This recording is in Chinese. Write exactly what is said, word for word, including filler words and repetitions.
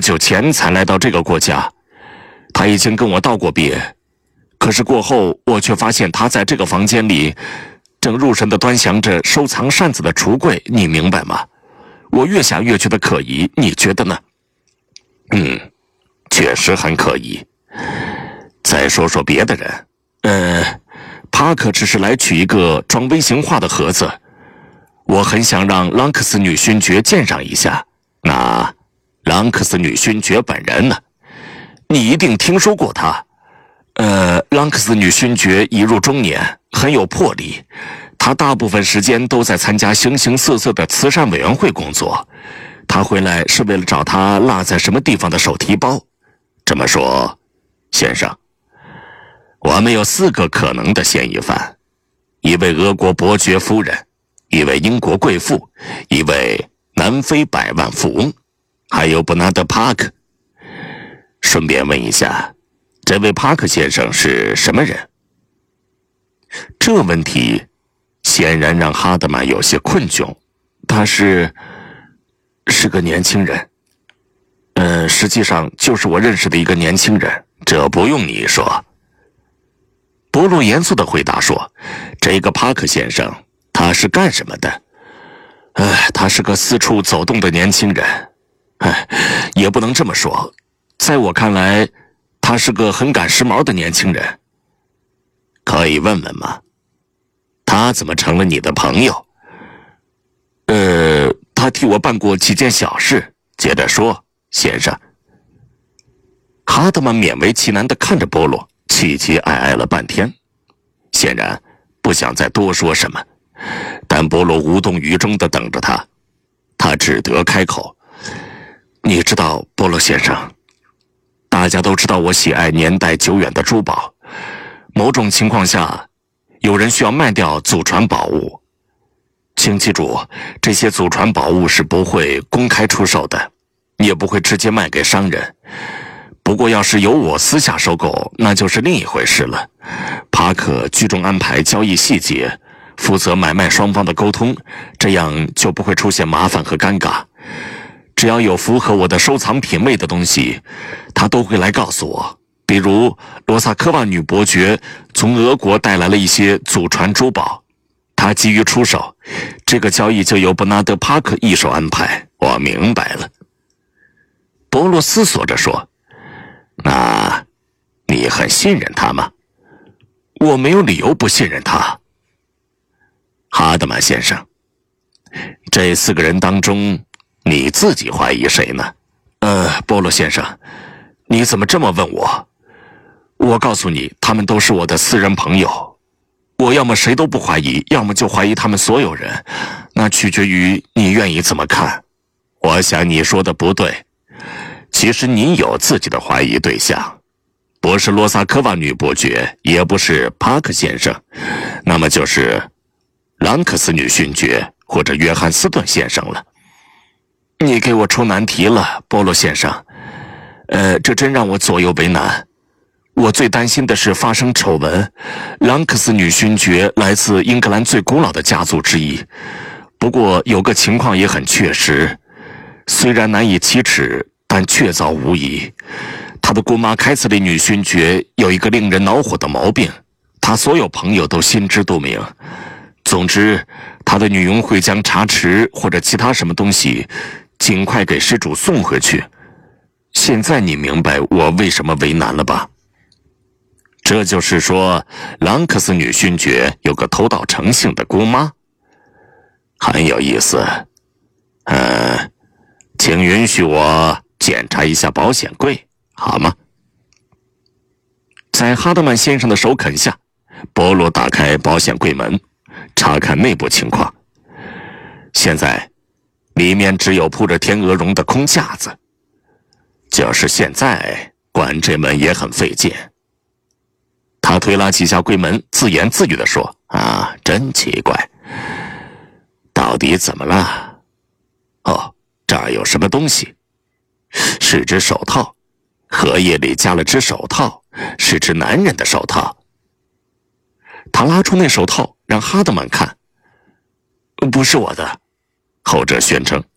久前才来到这个国家，他已经跟我道过别，可是过后我却发现他在这个房间里正入神地端详着收藏扇子的橱柜，你明白吗？我越想越觉得可疑，你觉得呢？嗯，确实很可疑。再说说别的人，呃，帕克只是来取一个装微型化的盒子，我很想让朗克斯女勋爵鉴赏一下。那朗克斯女勋爵本人呢？你一定听说过她。呃，朗克斯女勋爵已入中年，很有魄力。她大部分时间都在参加形形色色的慈善委员会工作。她回来是为了找她落在什么地方的手提包。这么说，先生，我们有四个可能的嫌疑犯：一位俄国伯爵夫人，一位英国贵妇，一位南非百万富翁，还有伯纳德·帕克。顺便问一下，这位帕克先生是什么人？这问题显然让哈德曼有些困窘。他是是个年轻人，呃，实际上就是我认识的一个年轻人，这不用你说。波洛严肃地回答说，这个帕克先生他是干什么的？哎，他是个四处走动的年轻人。哎，也不能这么说，在我看来，他是个很赶时髦的年轻人。可以问问吗？他怎么成了你的朋友？呃，他替我办过几件小事。接着说，先生。哈德曼勉为其难地看着波洛，气急哀哀了半天，显然不想再多说什么。但波洛无动于衷地等着他，他只得开口：你知道，波洛先生，大家都知道我喜爱年代久远的珠宝。某种情况下，有人需要卖掉祖传宝物。请记住，这些祖传宝物是不会公开出售的，也不会直接卖给商人。不过要是由我私下收购，那就是另一回事了。帕克居中安排交易细节，负责买卖双方的沟通，这样就不会出现麻烦和尴尬。只要有符合我的收藏品味的东西，他都会来告诉我。比如罗萨科娃女伯爵从俄国带来了一些祖传珠宝，他急于出手，这个交易就由伯纳德·帕克一手安排。我明白了。波洛思索着说，那你很信任他吗？我没有理由不信任他。哈德曼先生，这四个人当中，你自己怀疑谁呢？呃，波洛先生，你怎么这么问我？我告诉你，他们都是我的私人朋友。我要么谁都不怀疑，要么就怀疑他们所有人，那取决于你愿意怎么看。我想你说的不对，其实你有自己的怀疑对象，不是罗萨科娃女伯爵，也不是帕克先生，那么就是朗克斯女勋爵或者约翰斯顿先生了。你给我出难题了，波洛先生。呃，这真让我左右为难。我最担心的是发生丑闻。朗克斯女勋爵来自英格兰最古老的家族之一，不过有个情况也很确实，虽然难以启齿，但确凿无疑。她的姑妈凯瑟琳女勋爵有一个令人恼火的毛病，她所有朋友都心知肚明。总之，她的女佣会将茶匙或者其他什么东西尽快给失主送回去。现在你明白我为什么为难了吧？这就是说，朗克斯女勋爵有个偷盗成性的姑妈，很有意思。呃，请允许我检查一下保险柜，好吗？在哈德曼先生的首肯下，波罗打开保险柜门，查看内部情况。现在，里面只有铺着天鹅绒的空架子。就是现在，关这门也很费劲。他推拉几下柜门，自言自语地说：啊，真奇怪，到底怎么了？哦，这儿有什么东西？是只手套，荷叶里加了只手套，是只男人的手套。他拉出那手套让哈德曼看。不是我的，后者宣称。